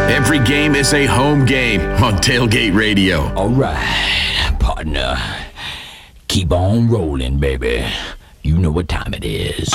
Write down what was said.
Every game is a home game on Tailgate Radio. All right, partner. Keep on rolling, baby. You know what time it is.